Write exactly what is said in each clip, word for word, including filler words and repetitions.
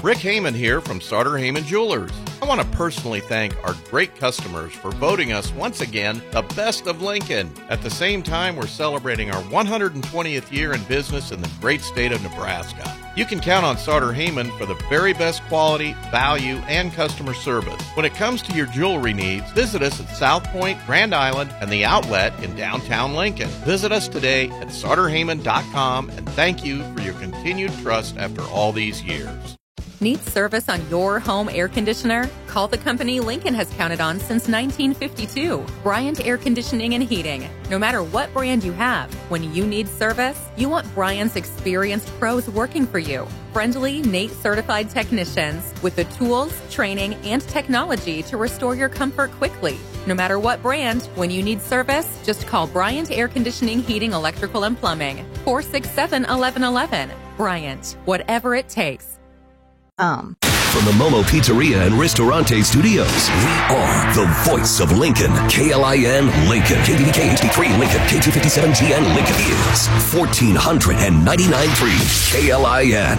Rick Heyman here from Sauter Heyman Jewelers. I want to personally thank our great customers for voting us once again the best of Lincoln. At the same time, we're celebrating our one hundred twentieth year in business in the great state of Nebraska. You can count on Sauter Heyman for the very best quality, value, and customer service. When it comes to your jewelry needs, visit us at South Point, Grand Island, and the Outlet in downtown Lincoln. Visit us today at sauter heyman dot com, and thank you for your continued trust after all these years. Need service on your home air conditioner? Call the company Lincoln has counted on since nineteen fifty-two, Bryant Air Conditioning and Heating. No matter what brand you have, when you need service, you want Bryant's experienced pros working for you. Friendly, N A T E certified technicians with the tools, training, and technology to restore your comfort quickly. No matter what brand, when you need service, just call Bryant Air Conditioning, Heating, Electrical, and Plumbing. four six seven, one one one one. Bryant, whatever it takes. Um. From the Momo Pizzeria and Ristorante Studios, we are the voice of Lincoln. K L I N Lincoln. K B B K H D three Lincoln. K two fifty-seven G N Lincoln is fourteen ninety-nine point three K L I N.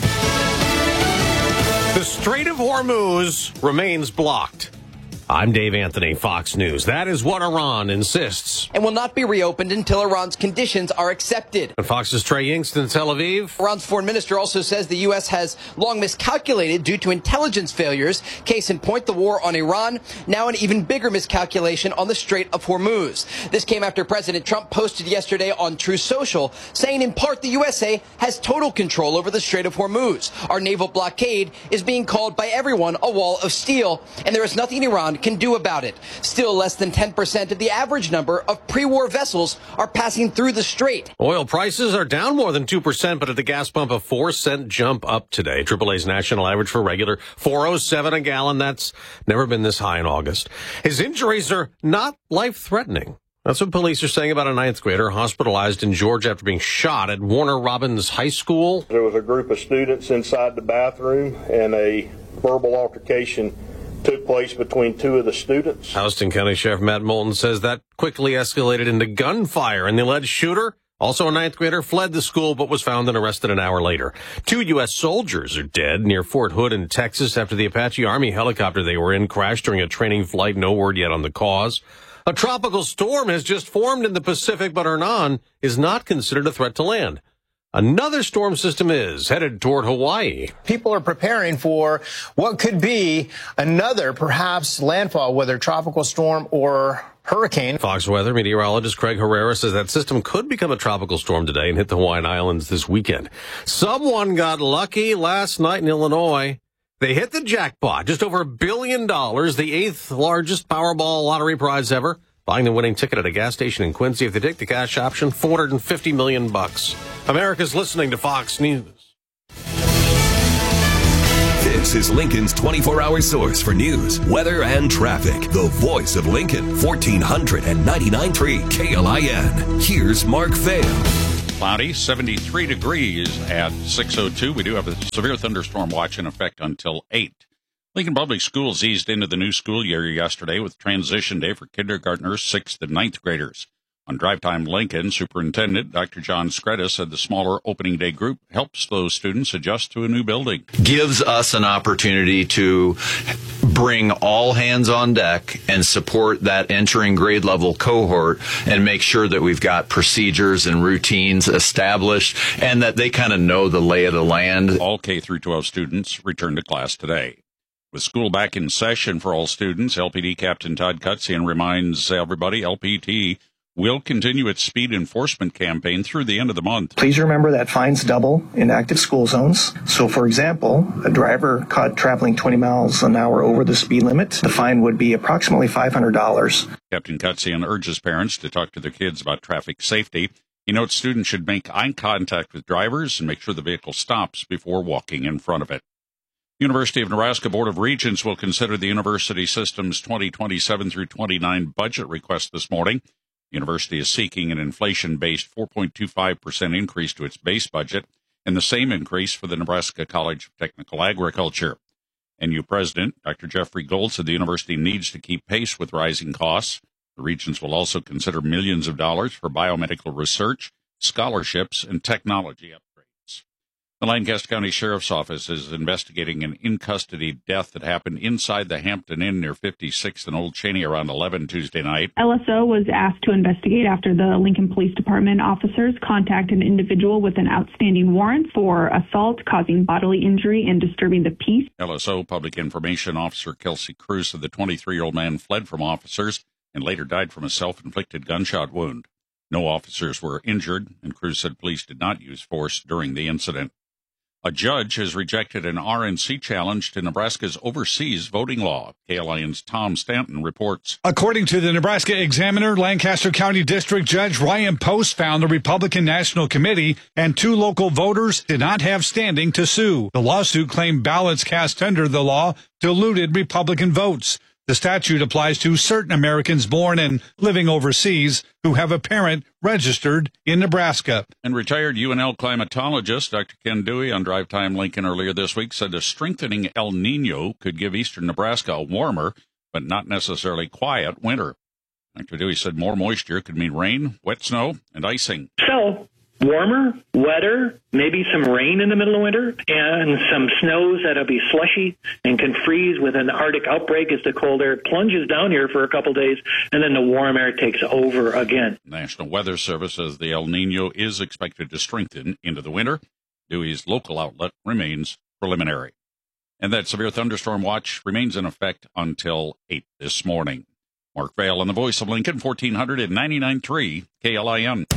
The Strait of Hormuz remains blocked. I'm Dave Anthony, Fox News. That is what Iran insists. And will not be reopened until Iran's conditions are accepted. And Fox's Trey Yingst in Tel Aviv. Iran's foreign minister also says the U S has long miscalculated due to intelligence failures. Case in point, the war on Iran. Now an even bigger miscalculation on the Strait of Hormuz. This came after President Trump posted yesterday on Truth Social, saying in part the U S A has total control over the Strait of Hormuz. Our naval blockade is being called by everyone a wall of steel, and there is nothing Iran can do about it. Still, less than ten percent of the average number of pre-war vessels are passing through the strait. Oil prices are down more than two percent, but at the gas pump, a four cent jump up today. triple A's national average for regular, four oh seven a gallon. That's never been this high in August. His injuries are not life-threatening. That's what police are saying about a ninth grader hospitalized in Georgia after being shot at Warner Robins High School. There was a group of students inside the bathroom, and a verbal altercation took place between two of the students. Houston County Sheriff Matt Moulton says that quickly escalated into gunfire, and the alleged shooter, also a ninth grader, fled the school but was found and arrested an hour later. Two U S soldiers are dead near Fort Hood in Texas after the Apache Army helicopter they were in crashed during a training flight. No word yet on the cause. A tropical storm has just formed in the Pacific, but Hernan is not considered a threat to land. Another storm system is headed toward Hawaii. People are preparing for what could be another, perhaps, landfall, whether tropical storm or hurricane. Fox weather meteorologist Craig Herrera says that system could become a tropical storm today and hit the Hawaiian Islands this weekend. Someone got lucky last night in Illinois. They hit the jackpot, just over a billion dollars, the eighth largest Powerball lottery prize ever. Buying the winning ticket at a gas station in Quincy. If they take the cash option, four hundred fifty million bucks. America's listening to Fox News. This is Lincoln's twenty-four hour source for news, weather, and traffic. The voice of Lincoln, fourteen ninety-nine point three K L I N. Here's Mark Vail. Cloudy, seventy-three degrees at six oh two. We do have a severe thunderstorm watch in effect until eight. Lincoln Public Schools eased into the new school year yesterday with transition day for kindergartners, sixth and ninth graders. On Drive Time Lincoln, Superintendent Doctor John Scretta said the smaller opening day group helps those students adjust to a new building. Gives us an opportunity to bring all hands on deck and support that entering grade level cohort and make sure that we've got procedures and routines established and that they kind of know the lay of the land. All K through twelve students returned to class today. With school back in session for all students, L P D Captain Todd Cutzian reminds everybody L P T will continue its speed enforcement campaign through the end of the month. Please remember that fines double in active school zones. So, for example, a driver caught traveling twenty miles an hour over the speed limit, the fine would be approximately five hundred dollars. Captain Cutzian urges parents to talk to their kids about traffic safety. He notes students should make eye contact with drivers and make sure the vehicle stops before walking in front of it. University of Nebraska Board of Regents will consider the university system's twenty twenty-seven through twenty-nine budget request this morning. The university is seeking an inflation-based four point two five percent increase to its base budget and the same increase for the Nebraska College of Technical Agriculture. N U President Doctor Jeffrey Gold said the university needs to keep pace with rising costs. The Regents will also consider millions of dollars for biomedical research, scholarships, and technology upgrades. The Lancaster County Sheriff's Office is investigating an in-custody death that happened inside the Hampton Inn near fifty-sixth and Old Cheney around eleven Tuesday night. L S O was asked to investigate after the Lincoln Police Department officers contacted an individual with an outstanding warrant for assault, causing bodily injury, and disturbing the peace. L S O Public Information Officer Kelsey Cruz said the twenty-three-year-old man fled from officers and later died from a self-inflicted gunshot wound. No officers were injured, and Cruz said police did not use force during the incident. A judge has rejected an R N C challenge to Nebraska's overseas voting law. K L I N's Tom Stanton reports. According to the Nebraska Examiner, Lancaster County District Judge Ryan Post found the Republican National Committee and two local voters did not have standing to sue. The lawsuit claimed ballots cast under the law diluted Republican votes. The statute applies to certain Americans born and living overseas who have a parent registered in Nebraska. And retired U N L climatologist Doctor Ken Dewey on Drive Time Lincoln earlier this week said a strengthening El Nino could give eastern Nebraska a warmer, but not necessarily quiet winter. Doctor Dewey said more moisture could mean rain, wet snow, and icing. So, warmer, wetter, maybe some rain in the middle of winter, and some snows that'll be slushy and can freeze with an Arctic outbreak as the cold air plunges down here for a couple days, and then the warm air takes over again. National Weather Service says the El Nino is expected to strengthen into the winter. Dewey's local outlet remains preliminary. And that severe thunderstorm watch remains in effect until eight this morning. Mark Vail on the Voice of Lincoln, fourteen ninety-nine point three K L I N.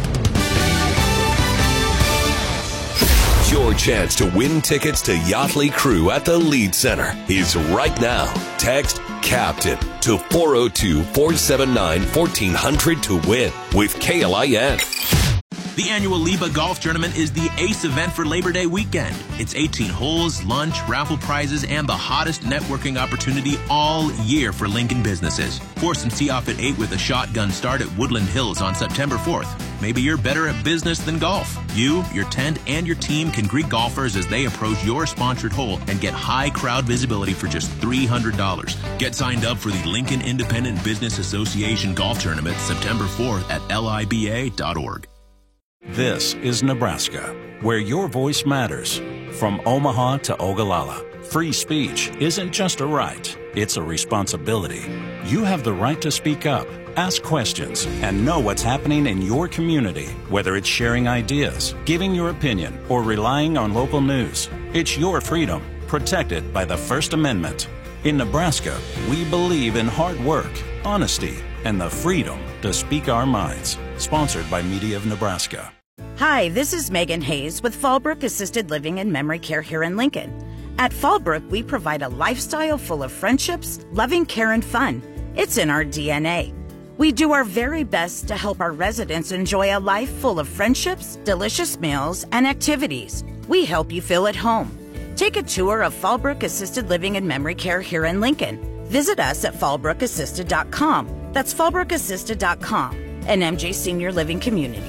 Your chance to win tickets to Yachtly Crew at the Lead Center is right now. Text CAPTAIN to four oh two, four seven nine, one four hundred to win with K L I N. The annual Liba Golf Tournament is the ace event for Labor Day weekend. It's eighteen holes, lunch, raffle prizes, and the hottest networking opportunity all year for Lincoln businesses. Force and tee off at eight with a shotgun start at Woodland Hills on September fourth. Maybe you're better at business than golf. You, your tent, and your team can greet golfers as they approach your sponsored hole and get high crowd visibility for just three hundred dollars. Get signed up for the Lincoln Independent Business Association Golf Tournament September fourth at L I B A dot org. This is Nebraska, where your voice matters. From Omaha to Ogallala, free speech isn't just a right, it's a responsibility. You have the right to speak up, ask questions, and know what's happening in your community, whether it's sharing ideas, giving your opinion, or relying on local news. It's your freedom, protected by the First Amendment. In Nebraska, we believe in hard work, honesty, and the freedom to speak our minds. Sponsored by Media of Nebraska. Hi, this is Megan Hayes with Fallbrook Assisted Living and Memory Care here in Lincoln. At Fallbrook, we provide a lifestyle full of friendships, loving care, and fun. It's in our D N A. We do our very best to help our residents enjoy a life full of friendships, delicious meals, and activities. We help you feel at home. Take a tour of Fallbrook Assisted Living and Memory Care here in Lincoln. Visit us at fallbrook assisted dot com. That's fallbrook assisted dot com, an M J Senior Living community.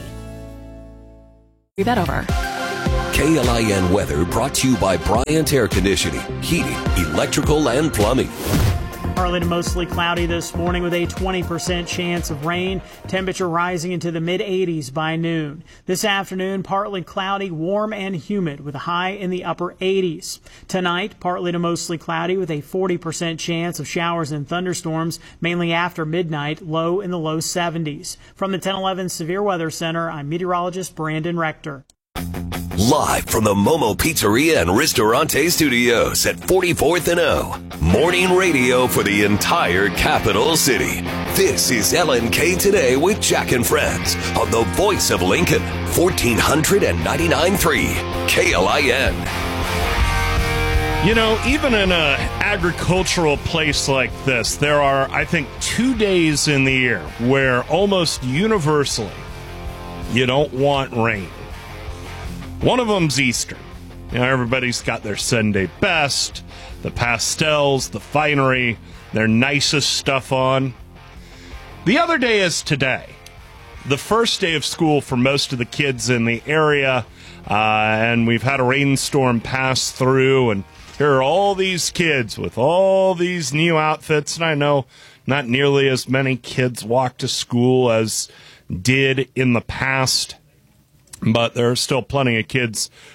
Read that over. K L I N weather brought to you by Bryant Air Conditioning, Heating, Electrical, and Plumbing. Partly to mostly cloudy this morning with a twenty percent chance of rain. Temperature rising into the mid eighties by noon. This afternoon, partly cloudy, warm and humid with a high in the upper eighties. Tonight, partly to mostly cloudy with a forty percent chance of showers and thunderstorms, mainly after midnight, low in the low seventies. From the ten eleven Severe Weather Center, I'm meteorologist Brandon Rector. Live from the Momo Pizzeria and Ristorante Studios at forty-fourth and O. Morning radio for the entire capital city. This is L N K Today with Jack and Friends on the Voice of Lincoln, fourteen ninety-nine point three K L I N. You know, even in an agricultural place like this, there are, I think, two days in the year where almost universally you don't want rain. One of them's Easter. You know, everybody's got their Sunday best, the pastels, the finery, their nicest stuff on. The other day is today, the first day of school for most of the kids in the area, uh, and we've had a rainstorm pass through, and here are all these kids with all these new outfits, and I know not nearly as many kids walk to school as did in the past. But there are still plenty of kids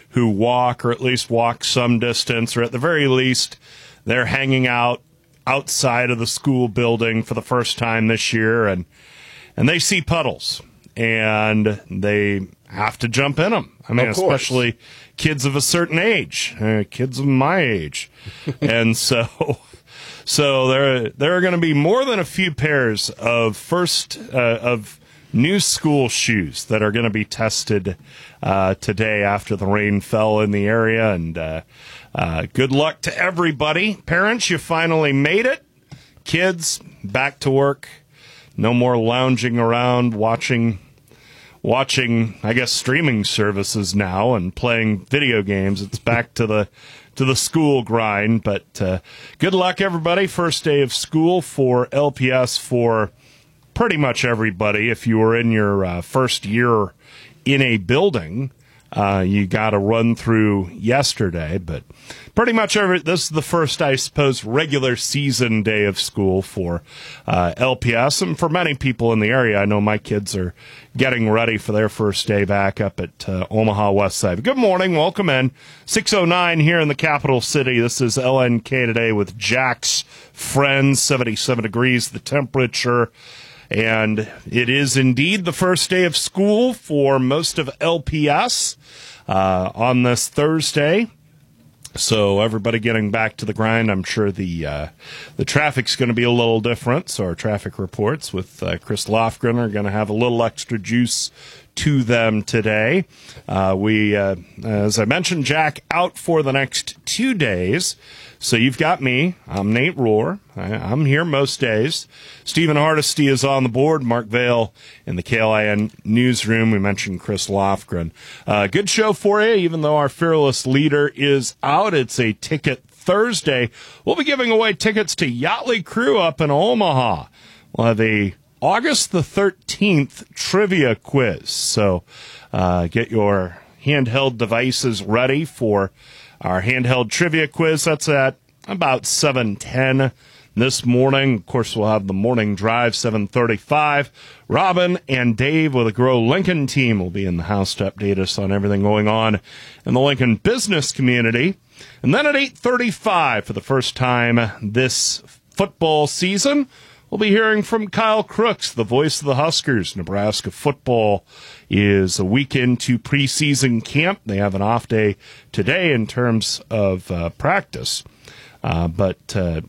who walk, or at least walk some distance, or at the very least, they're hanging out outside of the school building for the first time this year, and and they see puddles, and they have to jump in them. I mean, especially kids of a certain age, uh, kids of my age, and so. So there, there are going to be more than a few pairs of first uh, of new school shoes that are going to be tested uh, today after the rain fell in the area. And uh, uh, good luck to everybody. Parents, you finally made it. Kids, back to work. No more lounging around watching, watching. I guess streaming services now and playing video games. It's back to the. to the school grind, but uh, good luck, everybody. First day of school for L P S for pretty much everybody. If you were in your uh, first year in a building, uh, you got to run through yesterday, but pretty much every, this is the first, I suppose, regular season day of school for uh, L P S, and for many people in the area. I know my kids are getting ready for their first day back up at uh, Omaha West Side. Good morning. Welcome in. six oh nine here in the capital city. This is L N K Today with Jack's Friends. seventy-seven degrees the temperature. And it is indeed the first day of school for most of L P S uh, on this Thursday. So everybody getting back to the grind. I'm sure the uh, the traffic's going to be a little different. So our traffic reports with uh, Chris Lofgren are going to have a little extra juice to them today. Uh, we, uh, as I mentioned, Jack out for the next two days. So you've got me. I'm Nate Rohr. I, I'm here most days. Stephen Hardesty is on the board. Mark Vale in the K L I N newsroom. We mentioned Chris Lofgren. Uh, good show for you, even though our fearless leader is out. It's a ticket Thursday. We'll be giving away tickets to Yachtly Crew up in Omaha. We'll have a August the thirteenth trivia quiz. So uh, get your handheld devices ready for our handheld trivia quiz. That's at about seven ten this morning. Of course, we'll have the morning drive, seven thirty-five. Robin and Dave with the Grow Lincoln team will be in the house to update us on everything going on in the Lincoln business community. And then at eight thirty-five, for the first time this football season, we'll be hearing from Kyle Crooks, the voice of the Huskers. Nebraska football is a week into preseason camp. They have an off day today in terms of uh, practice. Uh, but uh,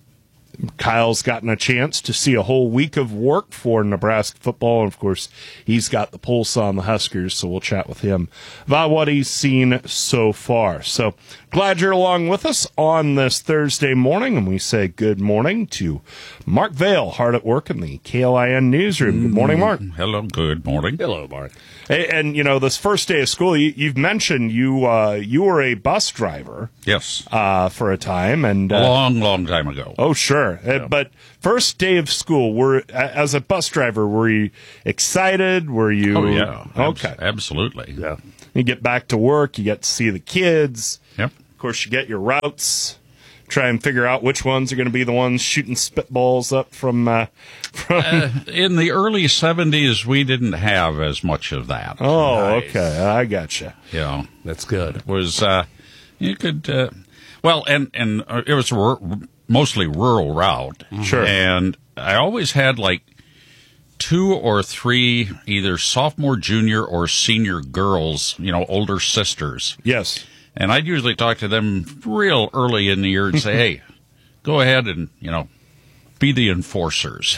Kyle's gotten a chance to see a whole week of work for Nebraska football. And, of course, he's got the pulse on the Huskers, so we'll chat with him about what he's seen so far. So glad you're along with us on this Thursday morning, and we say good morning to Mark Vale, hard at work in the K L I N newsroom. Good morning, Mark. Hello, good morning. Hello, Mark. And, and you know, this first day of school, you, you've mentioned you uh, you were a bus driver. Yes. Uh, for a time. and A uh, long, long time ago. Oh, sure. Yeah. Uh, but first day of school, were as a bus driver, were you excited? Were you? Oh, yeah. Okay. Abs- absolutely. Yeah. You get back to work, you get to see the kids. Yep. Of course, you get your routes. Try and figure out which ones are going to be the ones shooting spitballs up from. Uh, from uh, in the early seventies, we didn't have as much of that. Oh, Nice. okay. I gotcha. You know, That's good. it was, uh, you could, uh, well, and, and uh, it was a r- mostly rural route. Sure. And I always had like two or three either sophomore, junior, or senior girls, you know, older sisters. Yes. And I'd usually talk to them real early in the year and say, hey, go ahead and, you know, be the enforcers.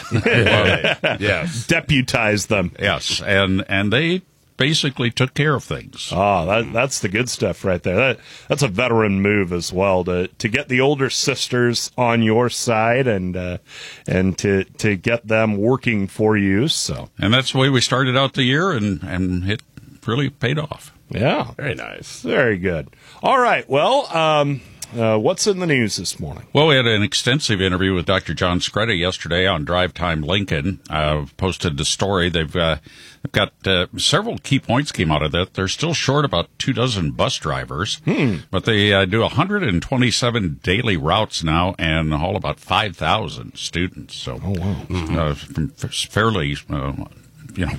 Yes. Deputize them. Yes. And, and they basically took care of things. Oh, that, that's the good stuff right there. That, that's a veteran move as well, to to get the older sisters on your side and uh, and to to get them working for you. So, And that's the way we started out the year, and, and it really paid off. yeah, Very nice. very good. All right, well, um, uh, what's in the news this morning? Well, we had an extensive interview with Doctor John Scretta yesterday on Drive Time Lincoln. Uh, posted the story. They've, uh, they've got uh, several key points came out of that. They're still short about two dozen bus drivers, Hmm. but they uh, do one hundred twenty-seven daily routes now and haul about five thousand students. So, Oh, wow. uh, from fairly, uh, you know,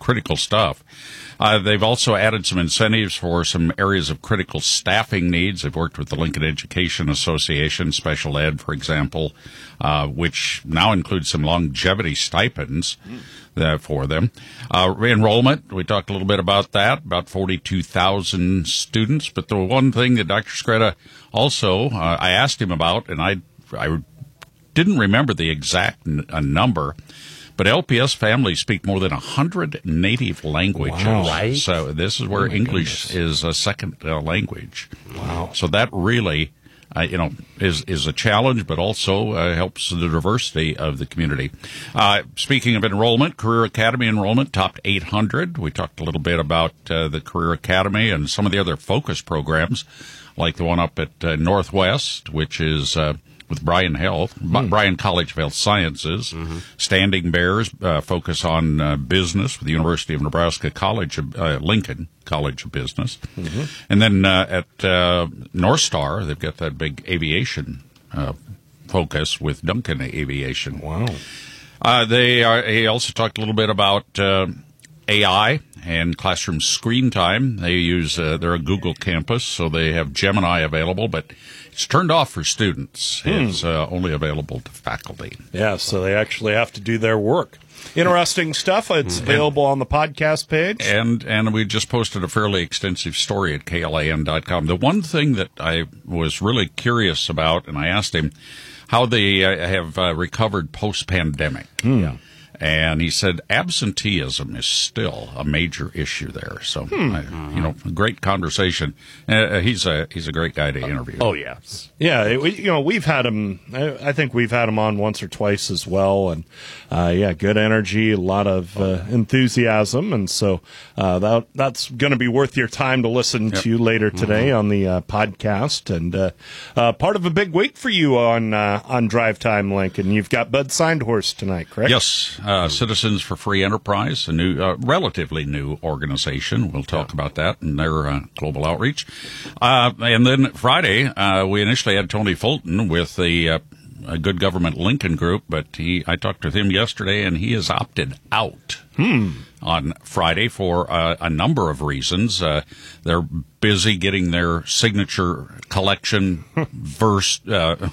critical stuff. Uh, they've also added some incentives for some areas of critical staffing needs. They've worked with the Lincoln Education Association, Special Ed, for example, uh, which now includes some longevity stipends uh, for them. Uh, enrollment, we talked a little bit about that, about forty-two thousand students. But the one thing that Doctor Skretta also, uh, I asked him about, and I, I didn't remember the exact n- uh, number, but L P S families speak more than one hundred native languages. Wow. Right? So this is where Oh, English goodness. is a second uh, language. Wow. So that really, uh, you know, is is a challenge, but also uh, helps the diversity of the community. Uh, speaking of enrollment, Career Academy enrollment topped eight hundred. We talked a little bit about uh, the Career Academy and some of the other focus programs, like the one up at uh, Northwest, which is uh, with Bryan Health, Hmm. Bryan College of Health Sciences. Standing Bears uh, focus on uh, business with the University of Nebraska College of uh, Lincoln College of Business. And then uh, at uh, North Star, they've got that big aviation uh, focus with Duncan Aviation. Wow. Uh, they are, he also talked a little bit about uh, A I and classroom screen time. They use, uh, they're a Google campus, so they have Gemini available, but it's turned off for students. Hmm. It's uh, only available to faculty. Yeah, so they actually have to do their work. Interesting stuff. It's available on the podcast page. And and we just posted a fairly extensive story at K L A N dot com. The one thing that I was really curious about, and I asked him how they uh, have uh, recovered post-pandemic. Yeah. And he said absenteeism is still a major issue there. So, Hmm. I, you know, great conversation. Uh, he's a he's a great guy to interview. Oh, yes. Yeah, it, we, you know, we've had him, I, I think we've had him on once or twice as well. And, uh, yeah, good energy, a lot of uh, enthusiasm. And so uh, that that's going to be worth your time to listen Yep. to later today Mhm. on the uh, podcast. And uh, uh, part of a big week for you on, uh, on Drive Time, Lincoln. You've got Bud Sindhorst tonight, correct? Yes, uh, Citizens for Free Enterprise, a new, uh, relatively new organization. We'll talk about that and their uh, global outreach. Uh, and then Friday, uh, we initially had Tony Fulton with the uh, a Good Government Lincoln Group, but he I talked with him yesterday, and he has opted out. Hmm. On Friday for uh, a number of reasons. Uh, they're busy getting their signature collection verse uh,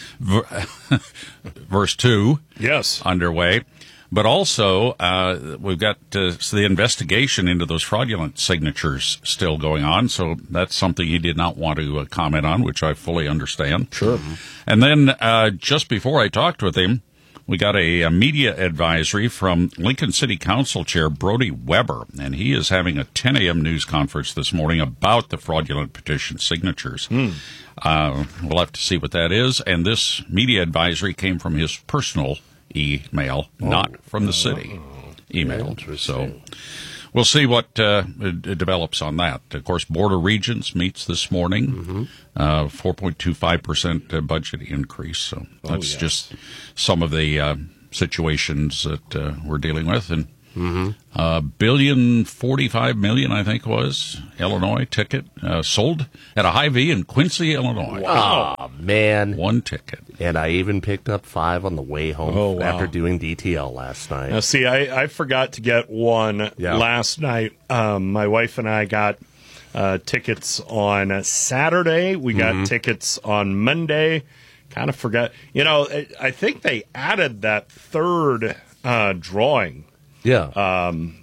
verse two yes underway. But also, uh, we've got uh, the investigation into those fraudulent signatures still going on. So that's something he did not want to uh, comment on, which I fully understand. Sure. And then uh, just before I talked with him, we got a, a media advisory from Lincoln City Council Chair Brody Weber, and he is having a ten a.m. news conference this morning about the fraudulent petition signatures. Hmm. Uh, we'll have to see what that is. And this media advisory came from his personal email, Oh. not from the city email. So we'll see what uh, d- develops on that. Of course, Border Regions meets this morning, Mm-hmm. uh, four point two five percent budget increase. So Oh, that's yes. just some of the uh, situations that uh, we're dealing with. And Mm-hmm. uh, billion forty-five million, I think, was Illinois ticket uh, sold at a Hy-Vee in Quincy, Illinois. Wow, man. One ticket. And I even picked up five on the way home Oh, wow. after doing D T L last night. Now, see, I, I forgot to get one Yeah. last night. Um, my wife and I got uh, tickets on Saturday. We got Mhm. tickets on Monday. Kind of forgot. You know, I, I think they added that third uh, drawing. Yeah. Um,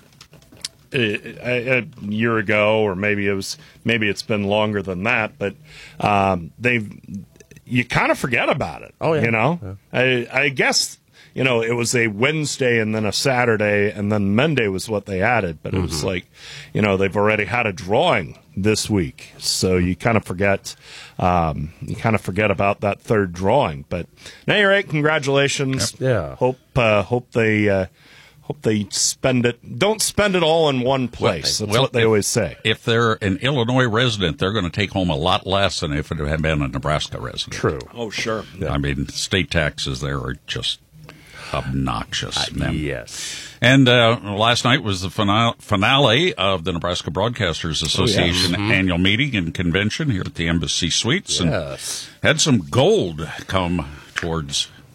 a, a a year ago, or maybe it was, maybe it's been longer than that. But um, they've, you kind of forget about it. Oh, yeah. You know, I, I guess. You know, it was a Wednesday and then a Saturday, and then Monday was what they added. But it was Mhm. like, you know, they've already had a drawing this week, so you kind of forget, um, you kind of forget about that third drawing. But at any rate, congratulations. Yeah. Hope uh, hope they uh, hope they spend it. Don't spend it all in one place. That's Well, what they if- always say. If they're an Illinois resident, they're going to take home a lot less than if it had been a Nebraska resident. True. Oh, sure. I mean, state taxes there are just obnoxious. Uh, yes. And uh, last night was the fina- finale of the Nebraska Broadcasters Association Oh, yes. Mhm. annual meeting and convention here at the Embassy Suites. Yes. And had some gold come towards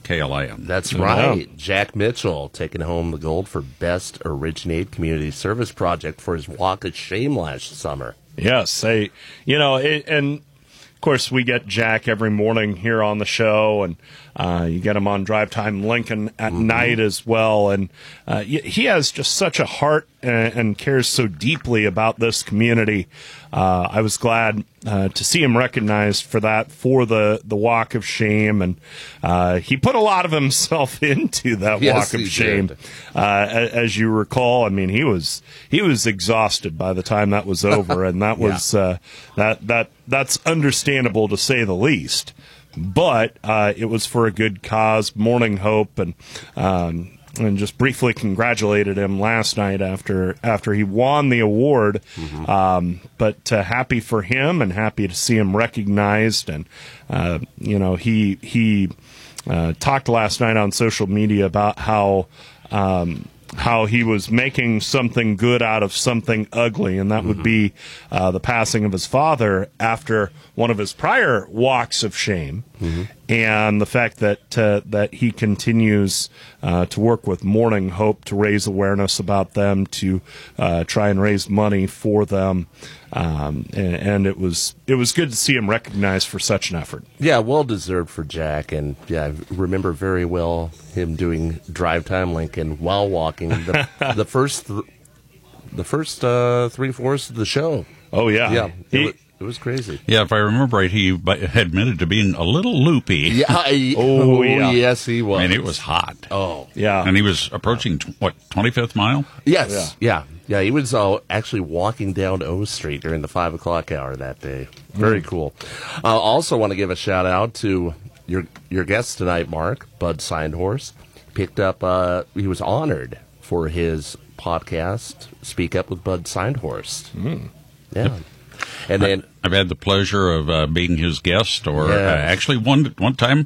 K L I N. That's Yeah. right. Jack Mitchell taking home the gold for Best Originate Community Service Project for his Walk of Shame last summer. Yes, they, you know, it, and of course we get Jack every morning here on the show, and uh, you get him on Drive Time Lincoln at Mm-hmm. night as well, and uh, y- he has just such a heart and, and cares so deeply about this community. Uh, I was glad uh, to see him recognized for that, for the, the Walk of Shame, and uh, he put a lot of himself into that Yes, Walk of he Shame. did. Uh, a- as you recall, I mean, he was he was exhausted by the time that was over, and that was uh, that that that's understandable to say the least. But uh, it was for a good cause, Morning Hope, and um, and just briefly congratulated him last night after after he won the award. Mm-hmm. Um, but uh, happy for him, and happy to see him recognized. And uh, you know, he he uh, talked last night on social media about how. Um, how he was making something good out of something ugly, and that would be uh, the passing of his father after one of his prior walks of shame, and the fact that uh, that he continues uh, to work with Morning Hope to raise awareness about them, to uh, try and raise money for them, um, and, and it was it was good to see him recognized for such an effort. Yeah, well deserved for Jack, and yeah, I remember very well him doing Drive Time Lincoln while walking the, the first th- the first uh, three fourths of the show. Oh yeah, yeah, He- it, was, it was crazy. Yeah, if I remember right, he bu- admitted to being a little loopy. Yeah, I- Oh, oh, yeah. yes, he was. I mean, it was hot. Oh, yeah, And he was approaching, t- what, twenty-fifth mile? yes, yeah, yeah. He was uh, actually walking down O Street during the five o'clock hour that day. Very Mm. cool. I uh, also want to give a shout out to your your guest tonight, Mark Bud Sindhorst. Picked up. Uh, he was honored for his podcast, Speak Up with Bud Sindhorst. Mm. Yeah, and then I've had the pleasure of uh, being his guest, or Yes. uh, actually one one time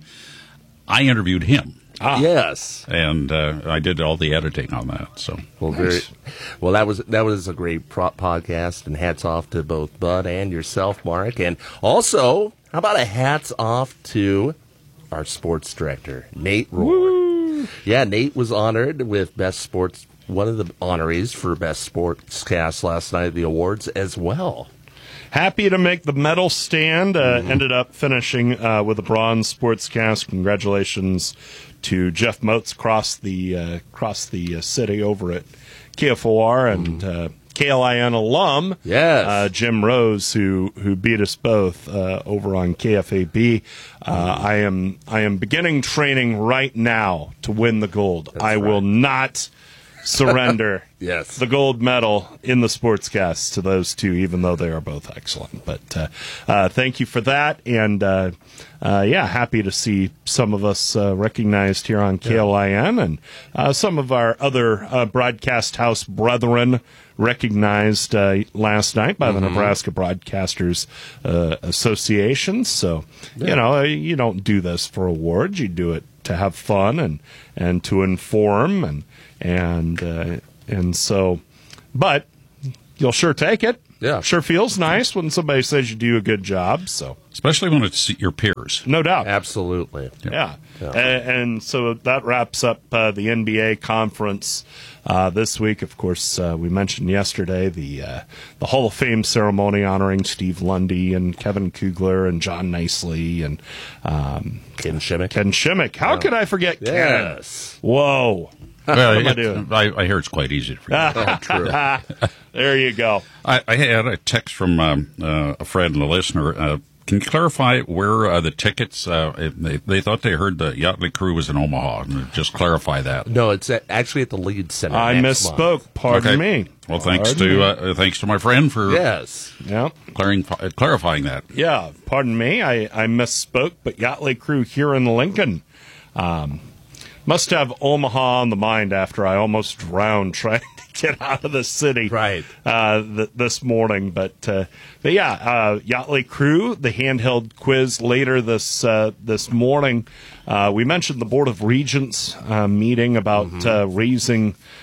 I interviewed him. Ah. yes. And uh, I did all the editing on that. So Well, very well. That was that was a great pro- podcast, and hats off to both Bud and yourself, Mark. And also, how about a hats off to our sports director, Nate Rohr. Yeah, Nate was honored with best sports, one of the honorees for best sportscast last night at the awards as well. Happy to make the medal stand. Uh, Ended up finishing uh, with a bronze sportscast. Congratulations to Jeff Moats across the uh, across the uh, city over at K F O R, and uh, K L I N alum, Yes. uh, Jim Rose, who who beat us both uh, over on K F A B. Uh, I am I am beginning training right now to win the gold. I will not surrender Yes. the gold medal in the sportscast to those two, even though they are both excellent. But uh, uh, thank you for that, and uh, uh, yeah, happy to see some of us uh, recognized here on K L I N, and uh, some of our other uh, broadcast house brethren recognized uh, last night by the Mhm. Nebraska Broadcasters uh, Association. So, you know, you don't do this for awards. You do it to have fun and, and to inform, and and uh, and so, but you'll sure take it. Yeah. Sure feels nice when somebody says you do a good job. So, especially when it's your peers. no doubt. Absolutely. Yeah. Yeah. A- And so that wraps up uh, the N B A conference uh, this week. Of course, uh, we mentioned yesterday the uh, the Hall of Fame ceremony honoring Steve Lundy and Kevin Kugler and John Nicely and um, Ken Shimmick. Ken Shimmick. How could I forget Yes. Ken? Whoa. Well, What am I it- doing? I, I hear it's quite easy to forget. Oh, true. There you go. I, I had a text from um, uh, a friend and a listener. Uh, can you clarify where uh, the tickets? Uh, they, they thought they heard the Yachtly Crew was in Omaha. Just clarify that. No, it's at, actually at the Lead Center. I next misspoke. month. Pardon Okay. me. Well, thanks Pardon me. to uh, thanks to my friend for Yes. Yeah. claring, uh, clarifying that. Yeah, pardon me. I, I misspoke, but Yachtly Crew here in Lincoln. Um, must have Omaha on the mind after I almost drowned trying to get out of the city Right. uh, th- this morning. But, uh, but yeah, uh, Yachtly Crew, the handheld quiz later this uh, this morning. Uh, we mentioned the Board of Regents uh, meeting about uh, raising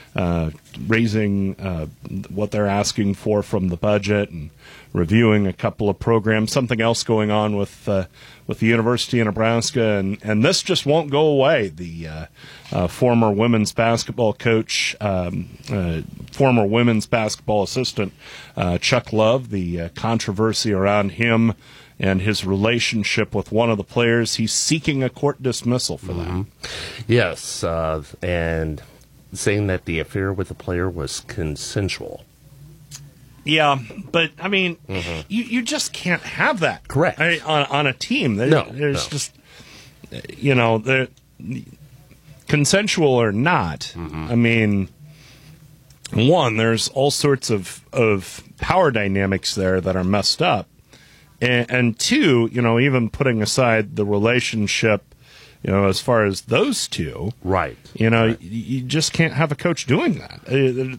uh, raising uh, what they're asking for from the budget and reviewing a couple of programs. Something else going on with uh, with the University of Nebraska, and, and this just won't go away. The uh, uh, former women's basketball coach, um, uh, former women's basketball assistant, uh, Chuck Love, the uh, controversy around him and his relationship with one of the players, he's seeking a court dismissal for mm-hmm. that. Yes, uh, and saying that the affair with the player was consensual. Yeah, but I mean, mm-hmm. you, you just can't have that. Correct. I, on, on a team. There, no, there's no. just, you know, the consensual or not. Mm-hmm. I mean, one, there's all sorts of, of power dynamics there that are messed up. And, and two, you know, even putting aside the relationship, you know, as far as those two. Right. You know, right. you, you just can't have a coach doing that. Uh,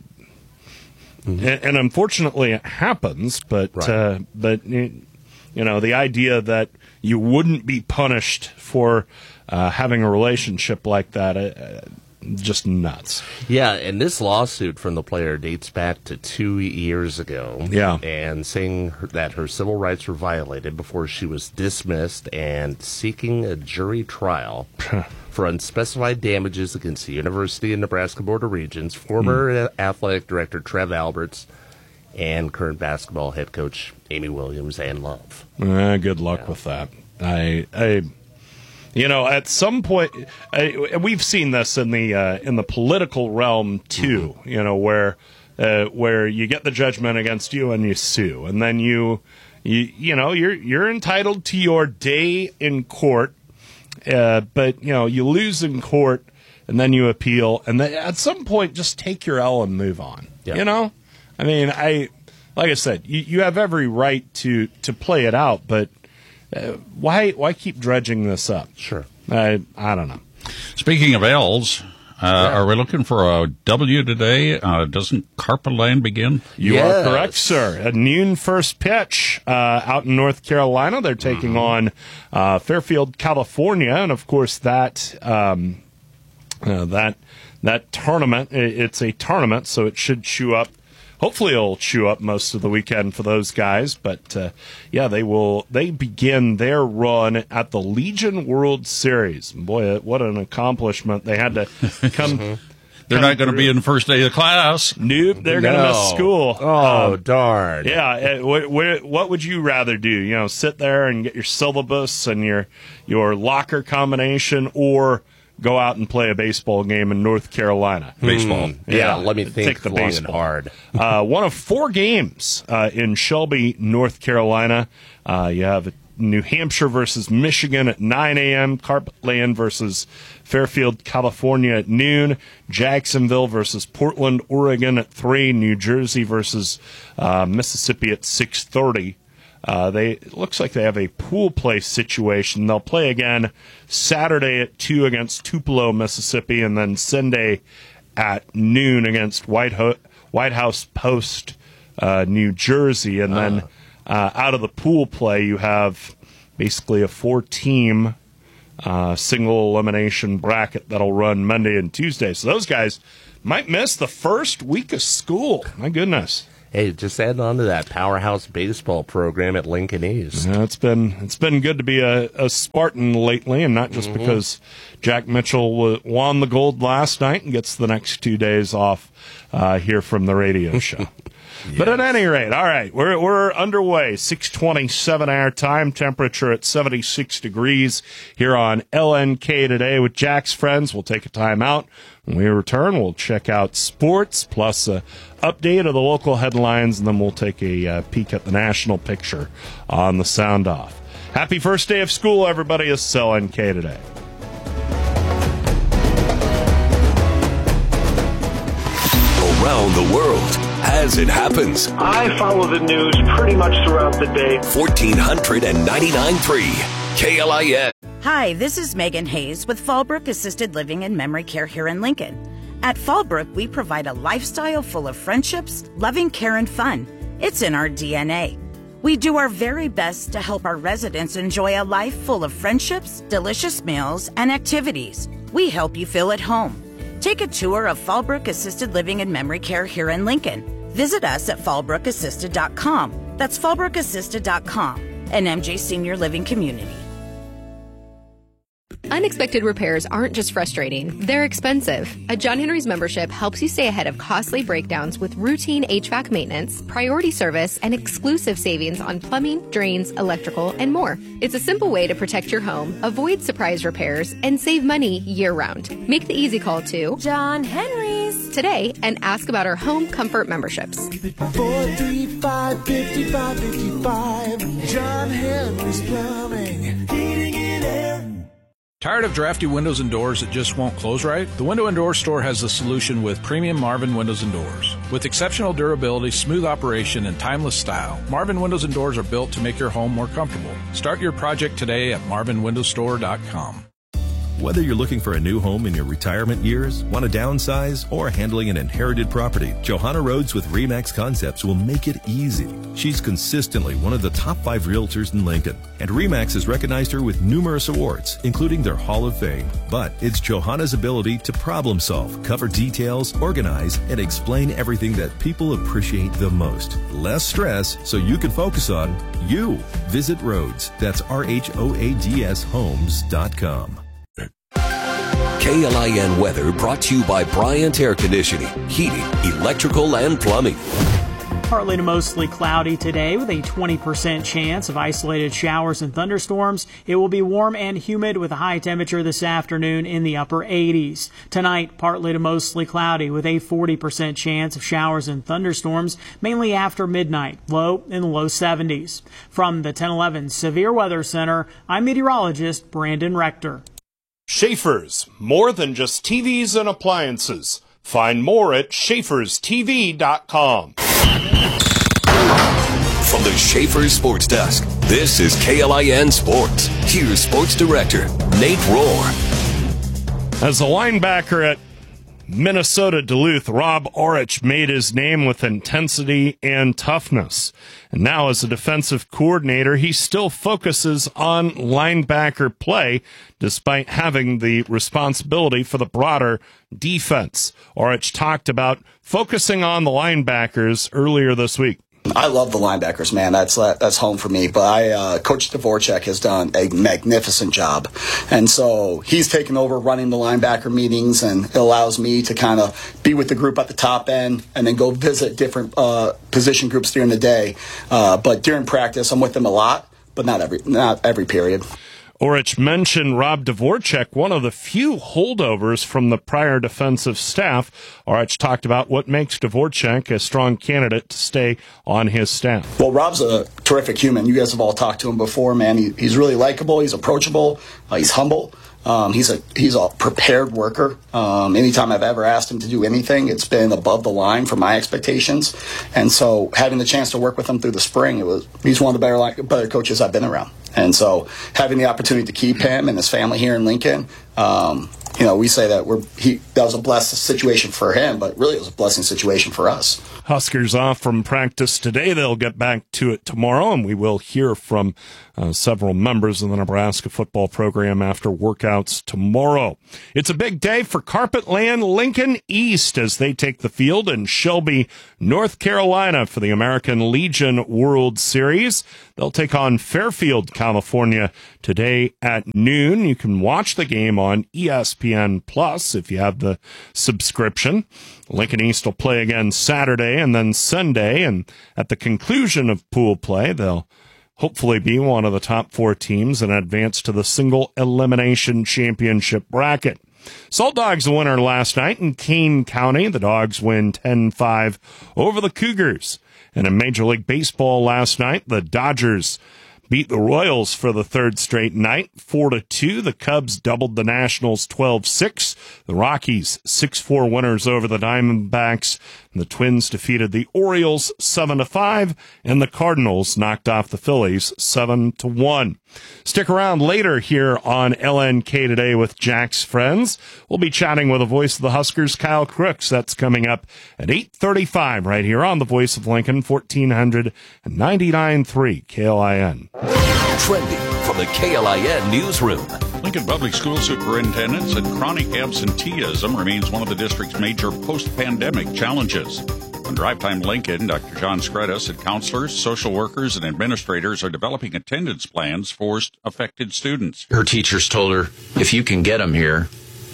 Mm-hmm. And, and unfortunately, it happens. But right. uh, but you know, the idea that you wouldn't be punished for uh, having a relationship like that, uh, just nuts. Yeah, and this lawsuit from the player dates back to two years ago. Yeah, and saying her, that her civil rights were violated before she was dismissed, and seeking a jury trial for unspecified damages against the University of Nebraska Board of Regents, former mm. athletic director Trev Alberts, and current basketball head coach Amy Williams Ann Love. Uh, good luck yeah. with that. I, I, you know, at some point, I, we've seen this in the uh, in the political realm too. Mm-hmm. You know, where uh, where you get the judgment against you and you sue, and then you, you, you know, you're you're entitled to your day in court. Uh, but, you know, you lose in court, and then you appeal, and then at some point, just take your L and move on. Yeah. You know? I mean, I, like I said, you, you have every right to, to play it out, but uh, why why keep dredging this up? Sure. I, I don't know. Speaking of L's, uh, yeah. are we looking for a W today? Uh, doesn't Carpet Lane begin? You yes. are correct, sir. A noon first pitch uh, out in North Carolina. They're taking mm-hmm. on uh, Fairfield, California, and of course that um, uh, that that tournament. It's a tournament, so it should chew up. Hopefully, it'll chew up most of the weekend for those guys. But uh, yeah, they will. They begin their run at the Legion World Series. Boy, what an accomplishment! They had to come. They're come not going to be in the first day of class. Nope, they're no. going to miss school. Oh, um, darn! Yeah, uh, what, what, what would you rather do? You know, sit there and get your syllabus and your your locker combination, or go out and play a baseball game in North Carolina? Baseball. Mm, yeah, yeah, let me think take the long baseball. and hard. uh, one of four games uh, in Shelby, North Carolina. Uh, you have New Hampshire versus Michigan at nine a.m., Carpet Lane versus Fairfield, California at noon, Jacksonville versus Portland, Oregon at three, New Jersey versus uh, Mississippi at six thirty. Uh, they it looks like they have a pool play situation. They'll play again Saturday at two against Tupelo, Mississippi, and then Sunday at noon against White, Ho- White House Post, uh, New Jersey. And then uh, out of the pool play, you have basically a four-team uh, single elimination bracket that'll run Monday and Tuesday. So those guys might miss the first week of school. My goodness. Hey, just adding on to that powerhouse baseball program at Lincoln East. Yeah, it's been it's been good to be a, a Spartan lately, and not just mm-hmm. because Jack Mitchell w- won the gold last night and gets the next two days off uh, here from the radio show. Yes. But at any rate, all right, we're we're underway. six twenty-seven our time, temperature at seventy-six degrees here on L N K today with Jack's friends. We'll take a time out. When we return, we'll check out sports plus a update of the local headlines, and then we'll take a uh, peek at the national picture on the sound off. Happy first day of school, everybody. It's L N K today. Around the world, as it happens. I follow the news pretty much throughout the day. fourteen ninety-nine point three K L I N. Hi, this is Megan Hayes with Fallbrook Assisted Living and Memory Care here in Lincoln. At Fallbrook, we provide a lifestyle full of friendships, loving care, and fun. It's in our D N A. We do our very best to help our residents enjoy a life full of friendships, delicious meals, and activities. We help you feel at home. Take a tour of Fallbrook Assisted Living and Memory Care here in Lincoln. Visit us at fallbrook assisted dot com. That's fallbrook assisted dot com, an M J Senior Living community. Unexpected repairs aren't just frustrating, they're expensive. A John Henry's membership helps you stay ahead of costly breakdowns with routine H V A C maintenance, priority service, and exclusive savings on plumbing, drains, electrical, and more. It's a simple way to protect your home, avoid surprise repairs, and save money year-round. Make the easy call to John Henry's today and ask about our home comfort memberships. four three five, five five five five, John Henry's Plumbing, heating and air. Tired of drafty windows and doors that just won't close right? The Window and Door Store has the solution with premium Marvin Windows and Doors. With exceptional durability, smooth operation, and timeless style, Marvin Windows and Doors are built to make your home more comfortable. Start your project today at marvin window store dot com. Whether you're looking for a new home in your retirement years, want to downsize, or handling an inherited property, Johanna Rhodes with RE/MAX Concepts will make it easy. She's consistently one of the top five realtors in Lincoln, and RE/MAX has recognized her with numerous awards, including their Hall of Fame. But it's Johanna's ability to problem solve, cover details, organize, and explain everything that people appreciate the most. Less stress so you can focus on you. Visit Rhodes. That's R H O A D S homes dot com. K L I N weather brought to you by Bryant Air Conditioning, Heating, Electrical, and Plumbing. Partly to mostly cloudy today with a twenty percent chance of isolated showers and thunderstorms. It will be warm and humid with a high temperature this afternoon in the upper eighties. Tonight, partly to mostly cloudy with a forty percent chance of showers and thunderstorms, mainly after midnight, low in the low seventies. From the ten eleven Severe Weather Center, I'm meteorologist Brandon Rector. Schaefer's, more than just T Vs and appliances. Find more at schaefers t v dot com. From the Schaefer's Sports Desk, this is K L I N Sports. Here's Sports Director Nate Rohr. As a linebacker at Minnesota Duluth, Rob Orich made his name with intensity and toughness. And now as a defensive coordinator, he still focuses on linebacker play despite having the responsibility for the broader defense. Orich talked about focusing on the linebackers earlier this week. I love the linebackers, man. That's that's home for me. But I, uh, Coach Dvorak has done a magnificent job. And so he's taken over running the linebacker meetings, and it allows me to kind of be with the group at the top end and then go visit different uh, position groups during the day. Uh, but during practice, I'm with them a lot, but not every not every period. Orich mentioned Rob Dvorak, one of the few holdovers from the prior defensive staff. Orich talked about what makes Dvorak a strong candidate to stay on his staff. Well, Rob's a terrific human. You guys have all talked to him before, man. He, he's really likable. He's approachable. Uh, he's humble. Um, he's a he's a prepared worker. Um, anytime I've ever asked him to do anything, it's been above the line for my expectations. And so having the chance to work with him through the spring, it was he's one of the better better coaches I've been around. And so having the opportunity to keep him and his family here in Lincoln, um, you know, we say that we're he that was a blessed situation for him, but really it was a blessing situation for us. Huskers off from practice today. They'll get back to it tomorrow, and we will hear from uh, several members of the Nebraska football program after workouts tomorrow. It's a big day for Carpetland Lincoln East as they take the field in Shelby, North Carolina for the American Legion World Series. They'll take on Fairfield, California today at noon. You can watch the game on E S P N Plus if you have the subscription. Lincoln East will play again Saturday and then Sunday, and at the conclusion of pool play, they'll hopefully be one of the top four teams and advance to the single elimination championship bracket. Salt Dogs a winner last night in Kane County. The Dogs win ten five over the Cougars. And in Major League Baseball last night, the Dodgers beat the Royals for the third straight night, four to two. The Cubs doubled the Nationals twelve six. The Rockies six four winners over the Diamondbacks. And the Twins defeated the Orioles seven to five, and the Cardinals knocked off the Phillies seven to one. Stick around later here on L N K Today with Jack's Friends. We'll be chatting with the voice of the Huskers, Kyle Crooks. That's coming up at eight thirty-five right here on the Voice of Lincoln, fourteen ninety-nine point three K L I N. Trending from the K L I N newsroom. Lincoln Public School Superintendent said chronic absenteeism remains one of the district's major post-pandemic challenges. On Drive Time Lincoln, Doctor John Skretta said counselors, social workers, and administrators are developing attendance plans for affected students. Her teachers told her, if you can get them here,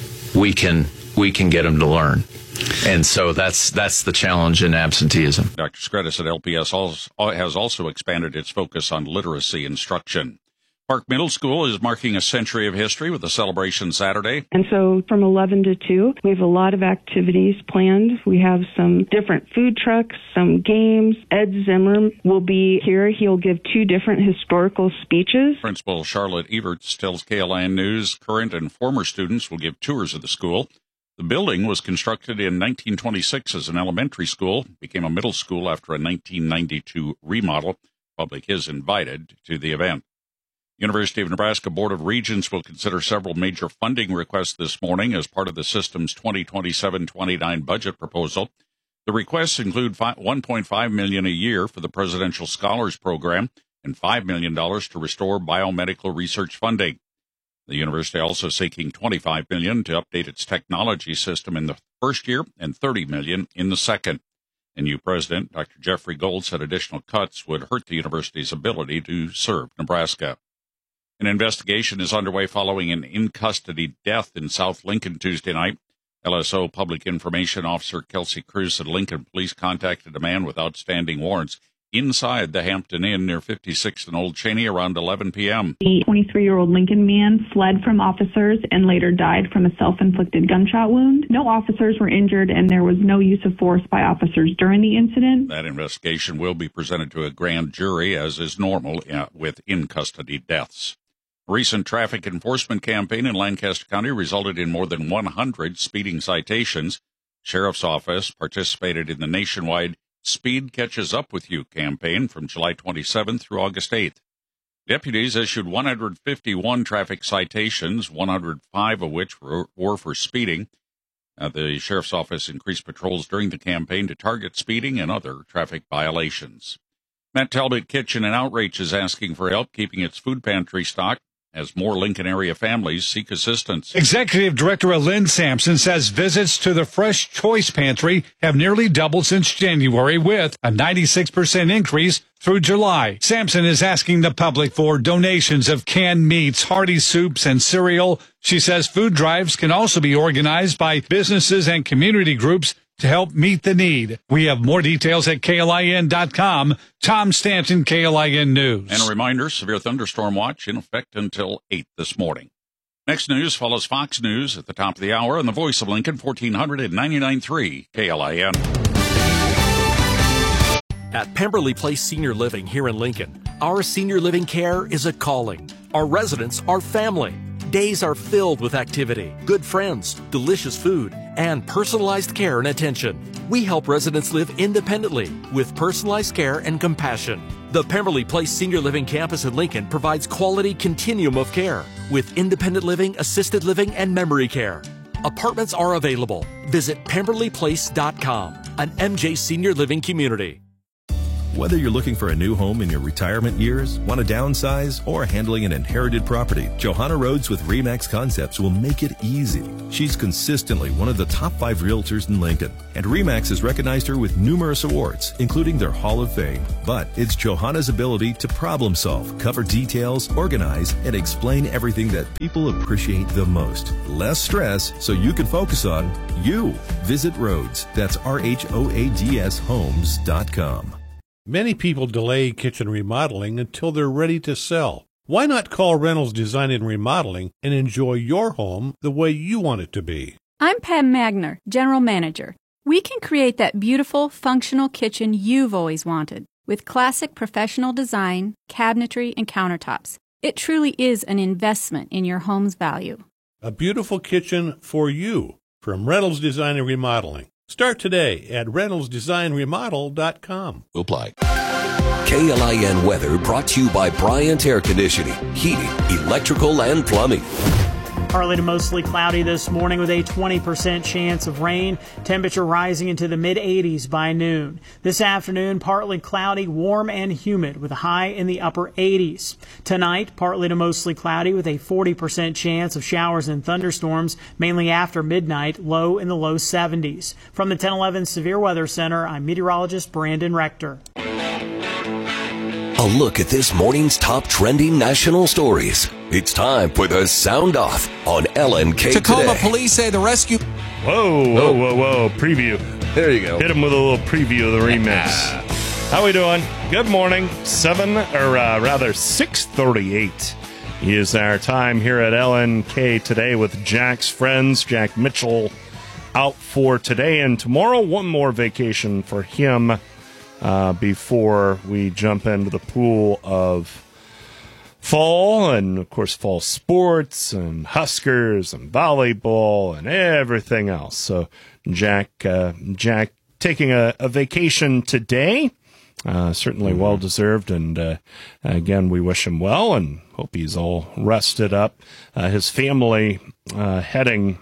we can we can get them to learn. And so that's that's the challenge in absenteeism. Doctor Skretta said L P S also, has also expanded its focus on literacy instruction. Park Middle School is marking a century of history with a celebration Saturday. And so from eleven to two, we have a lot of activities planned. We have some different food trucks, some games. Ed Zimmer will be here. He'll give two different historical speeches. Principal Charlotte Everts tells K L I N News current and former students will give tours of the school. The building was constructed in nineteen twenty-six as an elementary school, became a middle school after a nineteen ninety-two remodel. Public is invited to the event. University of Nebraska Board of Regents will consider several major funding requests this morning as part of the system's twenty twenty-seven twenty-nine budget proposal. The requests include one point five million dollars a year for the Presidential Scholars Program and five million dollars to restore biomedical research funding. The university also seeking twenty-five million dollars to update its technology system in the first year and thirty million dollars in the second. And new president, Doctor Jeffrey Gold, said additional cuts would hurt the university's ability to serve Nebraska. An investigation is underway following an in-custody death in South Lincoln Tuesday night. L S O Public Information Officer Kelsey Cruz said Lincoln police contacted a man with outstanding warrants inside the Hampton Inn near fifty-sixth and Old Cheney around eleven p.m. The twenty-three-year-old Lincoln man fled from officers and later died from a self-inflicted gunshot wound. No officers were injured, and there was no use of force by officers during the incident. That investigation will be presented to a grand jury, as is normal with in-custody deaths. A recent traffic enforcement campaign in Lancaster County resulted in more than one hundred speeding citations. Sheriff's Office participated in the nationwide Speed Catches Up With You campaign from July twenty-seventh through August eighth. Deputies issued one hundred fifty-one traffic citations, one hundred five of which were, were for speeding. Uh, the Sheriff's Office increased patrols during the campaign to target speeding and other traffic violations. Matt Talbot Kitchen and Outreach is asking for help keeping its food pantry stocked as more Lincoln area families seek assistance. Executive Director Lynn Sampson says visits to the Fresh Choice Pantry have nearly doubled since January, with a ninety-six percent increase through July. Sampson is asking the public for donations of canned meats, hearty soups, and cereal. She says food drives can also be organized by businesses and community groups to help meet the need. We have more details at K L I N dot com. Tom Stanton, K L I N News. And a reminder, severe thunderstorm watch in effect until eight this morning. Next news follows Fox News at the top of the hour on the Voice of Lincoln, fourteen ninety-nine point three K L I N. At Pemberley Place Senior Living here in Lincoln, our senior living care is a calling. Our residents are family. Days are filled with activity, good friends, delicious food, and personalized care and attention. We help residents live independently with personalized care and compassion. The Pemberley Place Senior Living Campus in Lincoln provides quality continuum of care with independent living, assisted living, and memory care. Apartments are available. Visit pemberley place dot com, an M J Senior Living community. Whether you're looking for a new home in your retirement years, want to downsize, or handling an inherited property, Johanna Rhodes with RE/MAX Concepts will make it easy. She's consistently one of the top five realtors in Lincoln, and RE/MAX has recognized her with numerous awards, including their Hall of Fame. But it's Johanna's ability to problem solve, cover details, organize, and explain everything that people appreciate the most. Less stress so you can focus on you. Visit Rhodes. That's R H O A D S homes dot com. Many people delay kitchen remodeling until they're ready to sell. Why not call Reynolds Design and Remodeling and enjoy your home the way you want it to be? I'm Pam Magner, General Manager. We can create that beautiful, functional kitchen you've always wanted with classic professional design, cabinetry, and countertops. It truly is an investment in your home's value. A beautiful kitchen for you from Reynolds Design and Remodeling. Start today at reynolds design remodel dot com. Apply. K L I N weather brought to you by Bryant Air Conditioning, Heating, Electrical, and Plumbing. Partly to mostly cloudy this morning with a twenty percent chance of rain. Temperature rising into the mid eighties by noon. This afternoon, partly cloudy, warm and humid with a high in the upper eighties. Tonight, partly to mostly cloudy with a forty percent chance of showers and thunderstorms, mainly after midnight, low in the low seventies. From the ten eleven Severe Weather Center, I'm meteorologist Brandon Rector. A look at this morning's top trending national stories. It's time for the Sound Off on L N K Tacoma Today. police say the rescue... Whoa, whoa, whoa, whoa. Preview. There you go. Hit him with a little preview of the remix. How we doing? Good morning. Seven, or uh, rather six thirty-eight is our time here at L N K Today with Jack's friends. Jack Mitchell out for today and tomorrow. One more vacation for him uh, before we jump into the pool of fall and, of course, fall sports and Huskers and volleyball and everything else. So Jack, uh, Jack taking a, a vacation today. Uh, certainly mm-hmm. well-deserved, and uh, again, we wish him well and hope he's all rested up. Uh, his family uh, heading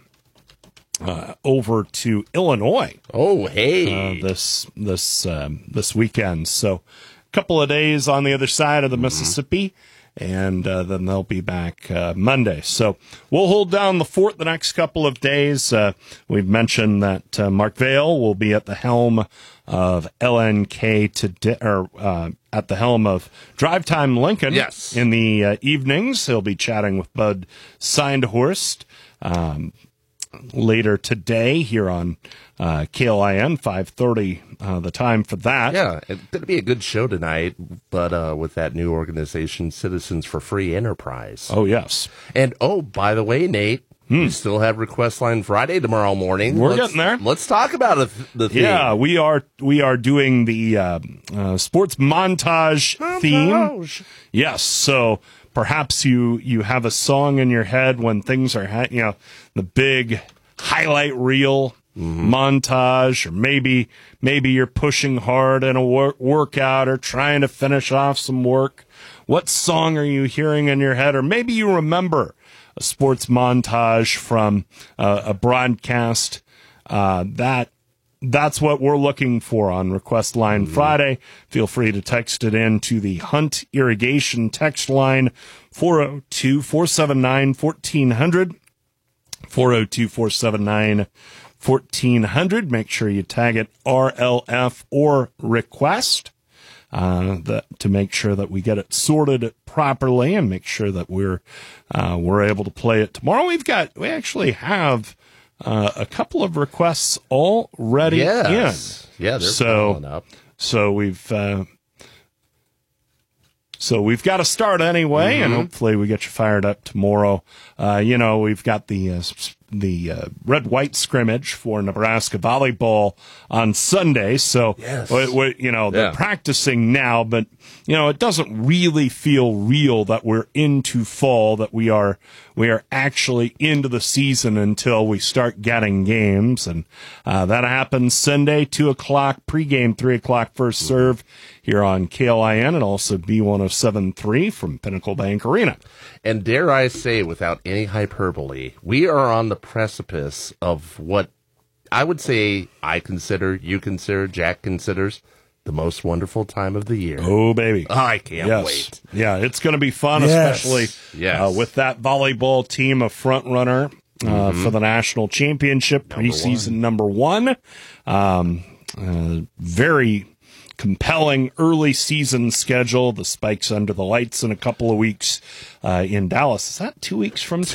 uh, over to Illinois. Oh, hey! Uh, this this um, this weekend. So, a couple of days on the other side of the mm-hmm. Mississippi. And uh, then they'll be back uh, Monday. So we'll hold down the fort the next couple of days. Uh, we've mentioned that uh, Mark Vail will be at the helm of L N K today, or uh, at the helm of Drive Time Lincoln. Yes. In the uh, evenings, he'll be chatting with Bud Sindhorst um, later today here on uh, K L I N five thirty. Uh, the time for that. Yeah, it's going to be a good show tonight, but uh, with that new organization, Citizens for Free Enterprise. Oh, yes. And, oh, by the way, Nate, hmm. we still have Request Line Friday tomorrow morning. We're let's, getting there. Let's talk about it, the theme. Yeah, we are we are doing the uh, uh, sports montage, montage theme. Yes, so perhaps you, you have a song in your head when things are, ha- you know, the big highlight reel. Mm-hmm. montage, or maybe maybe you're pushing hard in a wor- workout or trying to finish off some work. What song are you hearing in your head? Or maybe you remember a sports montage from uh, a broadcast. Uh, that that's what we're looking for on Request Line mm-hmm. Friday. Feel free to text it in to the Hunt Irrigation text line, four oh two, four seven nine, fourteen hundred, four oh two, four seven nine, fourteen hundred. Make sure you tag it R L F or request uh, that, to make sure that we get it sorted properly and make sure that we're uh, we're able to play it tomorrow. We've got we actually have uh, a couple of requests already yes. in. Yeah, they're so following up. So we've uh, so we've got to start anyway, mm-hmm. and hopefully we get you fired up tomorrow. Uh, you know, we've got the uh, the uh, red-white scrimmage for Nebraska volleyball on Sunday. So, yes. we, we, you know, they're yeah. practicing now, but, you know, it doesn't really feel real that we're into fall, that we are we are actually into the season until we start getting games. And uh, that happens Sunday, two o'clock, pregame, three o'clock first serve here on K L I N and also B one oh seven point three from Pinnacle Bank Arena. And dare I say, without any hyperbole, we are on the precipice of what I would say I consider, you consider, Jack considers, the most wonderful time of the year. Oh, baby. I can't yes. wait. Yeah, it's going to be fun, yes. especially yes. Uh, with that volleyball team, a front runner uh, mm-hmm. for the national championship, number preseason one. number one. Um, uh, very compelling early season schedule. The Spikes under the lights in a couple of weeks uh, in Dallas. Is that two weeks from